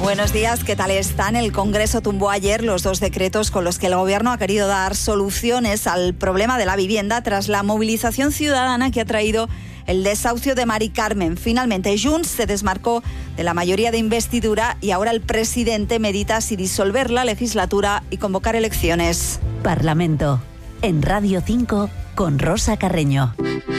Buenos días, ¿qué tal están? El Congreso tumbó ayer los 2 decretos con los que el Gobierno ha querido dar soluciones al problema de la vivienda tras la movilización ciudadana que ha traído el desahucio de Mari Carmen. Finalmente, Junts se desmarcó de la mayoría de investidura y ahora el presidente medita si disolver la legislatura y convocar elecciones. Parlamento, en Radio 5, con Rosa Carreño.